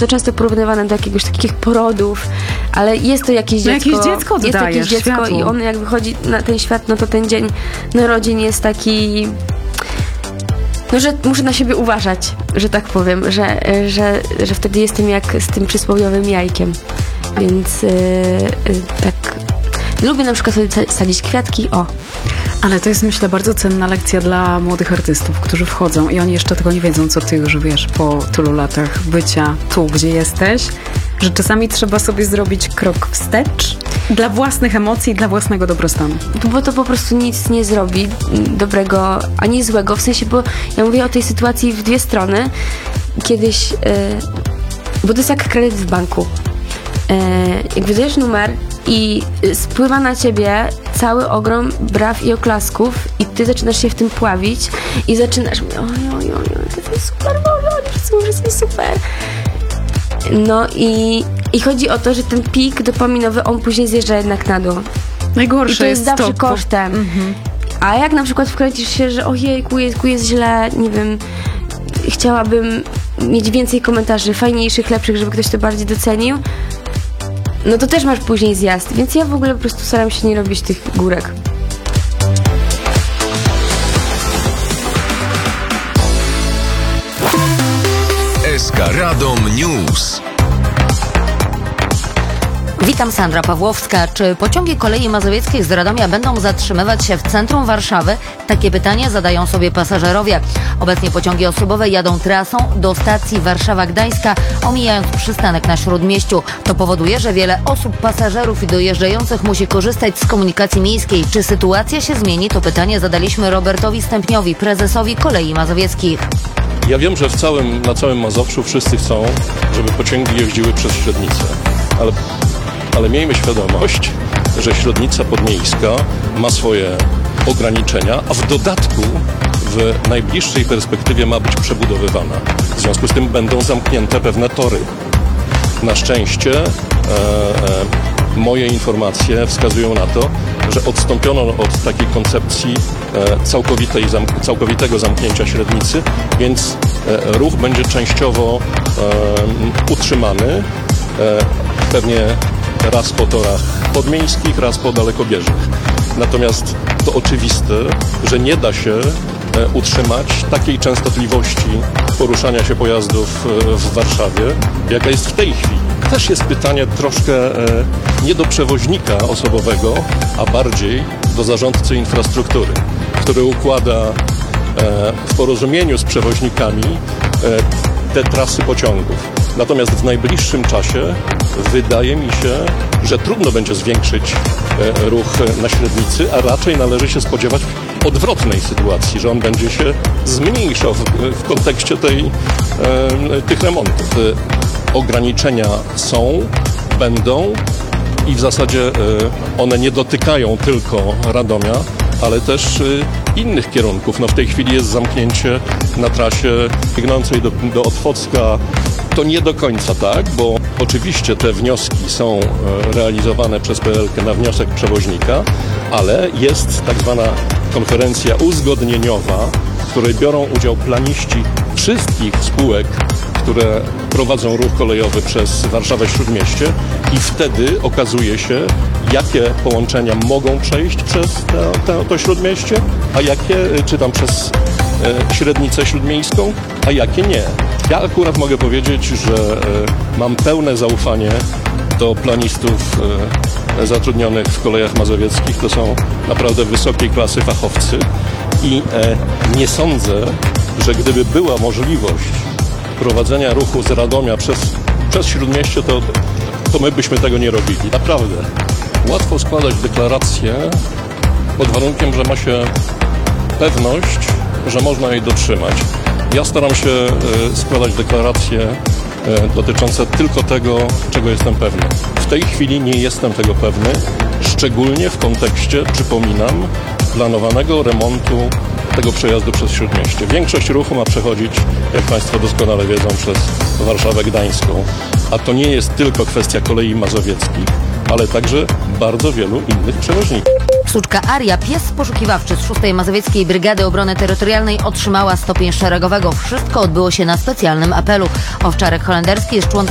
to często porównywane do jakiegoś takich porodów, ale jest to jakieś dziecko. Jakieś dziecko jest jakieś dziecko światu. i on jak wychodzi na ten świat, no to ten dzień narodzin jest taki... No, że muszę na siebie uważać, że tak powiem, że wtedy jestem jak z tym przysłowiowym jajkiem. Więc tak... Lubię na przykład sobie sadzić kwiatki, Ale to jest, myślę, bardzo cenna lekcja dla młodych artystów, którzy wchodzą i oni jeszcze tego nie wiedzą, co ty już wiesz po tylu latach bycia tu, gdzie jesteś, że czasami trzeba sobie zrobić krok wstecz dla własnych emocji, dla własnego dobrostanu. Bo to po prostu nic nie zrobi dobrego ani złego, w sensie, bo ja mówię o tej sytuacji w dwie strony. Kiedyś, bo to jest jak kredyt w banku. Jak wydajesz numer i spływa na ciebie cały ogrom braw i oklasków i ty zaczynasz się w tym pławić i zaczynasz mówić, oj, to jest super, oni wszyscy są super. No i chodzi o to, że ten pik dopaminowy, on później zjeżdża jednak na dół. Najgorsze I to jest zawsze kosztem. Mhm. A jak na przykład wkręcisz się, że ojejku, jest źle, nie wiem, chciałabym mieć więcej komentarzy, fajniejszych, lepszych, żeby ktoś to bardziej docenił, no to też masz później zjazd, więc ja w ogóle po prostu staram się nie robić tych górek. SK Radom News. Witam, Sandra Pawłowska. Czy pociągi kolei mazowieckiej z Radomia będą zatrzymywać się w centrum Warszawy? Takie pytanie zadają sobie pasażerowie. Obecnie pociągi osobowe jadą trasą do stacji Warszawa-Gdańska, omijając przystanek na Śródmieściu. To powoduje, że wiele osób, pasażerów i dojeżdżających musi korzystać z komunikacji miejskiej. Czy sytuacja się zmieni? To pytanie zadaliśmy Robertowi Stępniowi, prezesowi Kolei Mazowieckich. Ja wiem, że na całym Mazowszu wszyscy chcą, żeby pociągi jeździły przez Średnicę, ale miejmy świadomość, że Średnica Podmiejska ma swoje ograniczenia, a w dodatku w najbliższej perspektywie ma być przebudowywana. W związku z tym będą zamknięte pewne tory. Na szczęście moje informacje wskazują na to, że odstąpiono od takiej koncepcji całkowitego zamknięcia Średnicy, więc ruch będzie częściowo utrzymany, pewnie raz po torach podmiejskich, raz po dalekobieżnych. Natomiast to oczywiste, że nie da się utrzymać takiej częstotliwości poruszania się pojazdów w Warszawie, jaka jest w tej chwili. Też jest pytanie troszkę nie do przewoźnika osobowego, a bardziej do zarządcy infrastruktury, który układa w porozumieniu z przewoźnikami te trasy pociągów. Natomiast w najbliższym czasie wydaje mi się, że trudno będzie zwiększyć ruch na Średnicy, a raczej należy się spodziewać odwrotnej sytuacji, że on będzie się zmniejszał w kontekście tych remontów. Ograniczenia są, będą i w zasadzie one nie dotykają tylko Radomia, ale też innych kierunków. No w tej chwili jest zamknięcie na trasie biegnącej do Otwocka. To nie do końca tak, bo oczywiście te wnioski są realizowane przez PLK na wniosek przewoźnika, ale jest tak zwana konferencja uzgodnieniowa, w której biorą udział planiści wszystkich spółek, które prowadzą ruch kolejowy przez Warszawę-Śródmieście i wtedy okazuje się, jakie połączenia mogą przejść przez to Śródmieście, a jakie, czy tam przez Średnicę Śródmiejską, a jakie nie. Ja akurat mogę powiedzieć, że mam pełne zaufanie do planistów zatrudnionych w Kolejach Mazowieckich. To są naprawdę wysokiej klasy fachowcy i nie sądzę, że gdyby była możliwość prowadzenia ruchu z Radomia przez Śródmieście, to my byśmy tego nie robili. Naprawdę. Łatwo składać deklarację pod warunkiem, że ma się pewność, że można jej dotrzymać. Ja staram się składać deklaracje dotyczące tylko tego, czego jestem pewny. W tej chwili nie jestem tego pewny, szczególnie w kontekście, przypominam, planowanego remontu tego przejazdu przez Śródmieście. Większość ruchu ma przechodzić, jak Państwo doskonale wiedzą, przez Warszawę Gdańską. A to nie jest tylko kwestia Kolei Mazowieckich, ale także bardzo wielu innych przewoźników. Sztuczka Aria, pies poszukiwawczy z 6. Mazowieckiej Brygady Obrony Terytorialnej, otrzymała stopień szeregowego. Wszystko odbyło się na specjalnym apelu. Owczarek holenderski jest członkiem